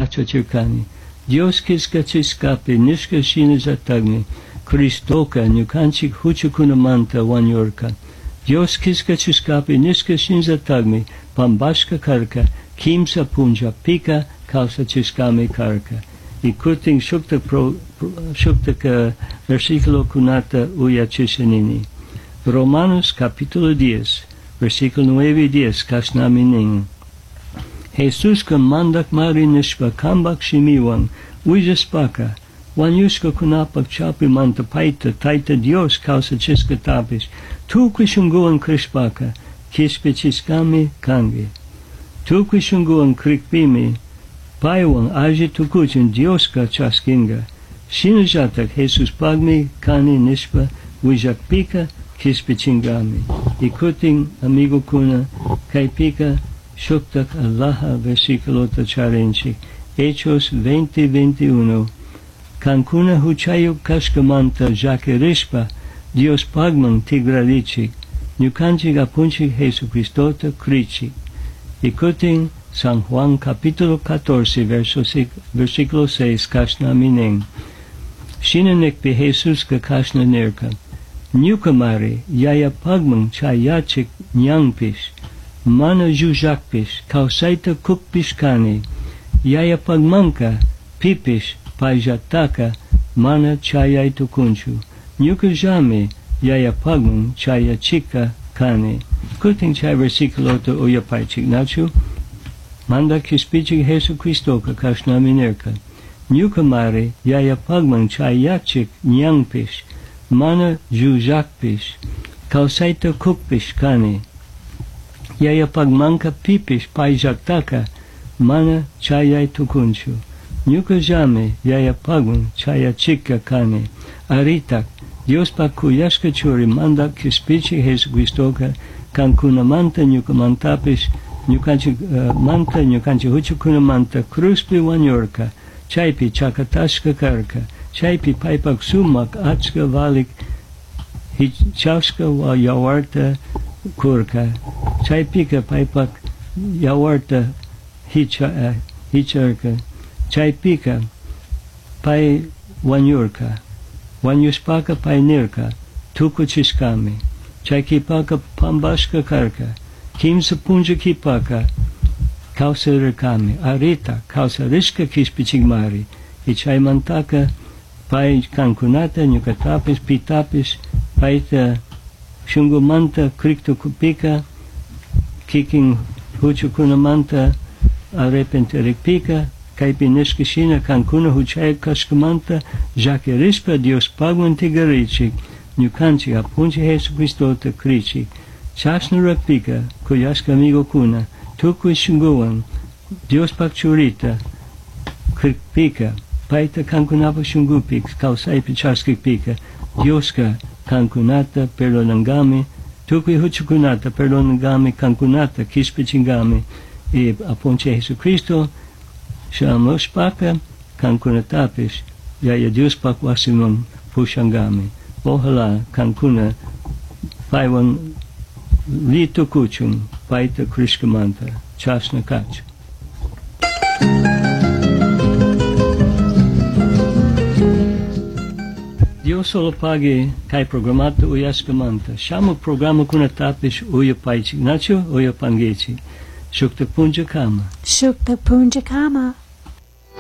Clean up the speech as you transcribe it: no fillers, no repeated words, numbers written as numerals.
kacha chirkani. Dios kiska chiskapi nishka shina zatagni, Kristoka nyukanchik huchukunamanta wanyorka. Dios kiska chiskapi nishka shina zatagni, pambashka karka, kimsa punja pika, kausa chiskami karka. Y kurting shuktak versículo kunata uya chishanini. Romanos capítulo 10, versículo 9 y 10, kasnaminin. Jesús ka mandak mari nishpa kambak shimiwan, uyaspaka, wan yuska kunapak chapi manta paita, taita Dios kausa chiska tapis, tu kwishunguan krishpaka, kispe chiskami kangi. Tu kwishunguan krikpimi, paiwan aji tukuchin Dios ka chaskinga, shinajatak Jesus pagmi kani nishpa, ujakpika, kispe chingami. Ikuting amigo kuna, kaipika, shuktak Allaha versículo tacharenchik. Hechos 20:21. Kankuna huchayuk kashkamanta jakerishpa, Dios pagman tigralichik, nyukanchik apunchik Jesucristota krichik. Ikuting San Juan capítulo 14, versículo 6, kashna minen. Shinanek be Jesus ka kashna nerka. Nyukamari, yaya pagman chayachik nyangpish, mana jujakpish, kausaita kukpishkani, yaya pagmanka, pipish, pajataka, mana chayay tukunchu. Nyuka jami, yaya pagman chayachika kani. Kuting chay versículo to uyapaychik nachu, manda kispichik Jesucristo ka kashnaminerka. Nyuka mari, yaya pagman chayachik nyangpish, mana jujakpish, kausaita kukpish kani. Yaya pagmanka pipish paijaktaka, mana chayay tukunchu. Nyuka jame, yaya pagman chaya chika kane. Aritak, Dios pa kuyashka churi manda kispichi Jesucristoka, kankunamanta nyuka mantapish, nyukanchi manta nyukanchi huchukunamanta kruspi wanyorka, chaypi chakatashka karka, chaypi paipak sumak achka valik, hichashka wa yawarta kurka, chaypika paipak yawarta hicharka, chaypika pai wanyurka, wanyuspaka pai nirka, tukuchiskami, chaykipaka pambashka karka, kimsa punja kipaka, kausa rikami, arita, kausa rishka kispichigmari, ichaymantaka pai kankunata, nyukatapis, pitapis, paita shungumanta krikto kupika, kiking huchukunamanta arrepenterikpika, kaipineskishina kankuna huchaya kashkamanta, jakerishpa Dios pagwan tigarichik, nyukanchik apunchi Jesucristota krichik, chasnarakpika, kuyashka amigo kuna, tukui shunguan, Dios pakchurita, krikpika, paita kankunapa shungupik, kausaipi chaskikpika, Dioska kankunata perdonangami, tukui huchukunata perdonangami kankunata kispichingami, e apunche Jesucristo, shamospaka kankunatapis, yaya Dios pakwasimum pushangami. Ojalá kankuna paiwan litukuchum paita krishkamanta, chasna kach. Dios solo pague kai programata uyaskamanta. Shamo programa kunatapis uyapaichik. Nacho uyapangechi. Shukta punja kama. Shukta punja kama.